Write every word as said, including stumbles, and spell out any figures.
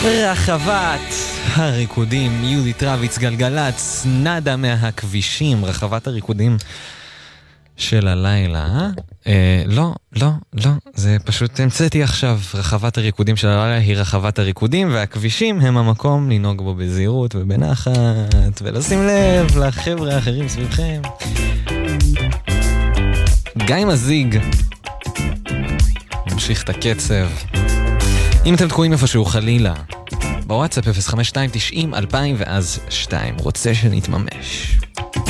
רחבת הריקודים, יהודית רביץ, גלגלצ, נדה מהכבישים, רחבת הריקודים של הלילה, אה? אה, לא, לא, לא, זה פשוט המצאתי עכשיו. רחבת הריקודים של הלילה היא רחבת הריקודים, והכבישים הם המקום לנהוג בו בזהירות ובנחת, ולשים לב לחבר'ה האחרים סביבכם. גיא מזיג נמשיך את הקצב. אם אתם תקועים איפשהו חלילה, בוואטסאפ אפס חמש שתיים תשעים אלפיים ואז שתיים, רוצה שנתממש.